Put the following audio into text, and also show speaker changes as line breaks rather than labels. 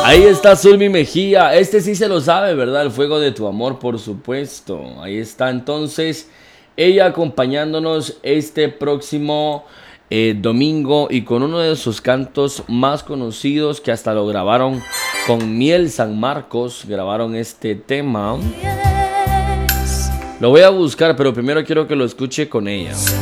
Ahí está Zulmi Mejía. Este sí se lo sabe, ¿verdad? El fuego de tu amor, por supuesto. Ahí está entonces ella acompañándonos este próximo domingo y con uno de sus cantos más conocidos que hasta lo grabaron con Miel San Marcos. Grabaron este tema. Lo voy a buscar, pero primero quiero que lo escuche con ella.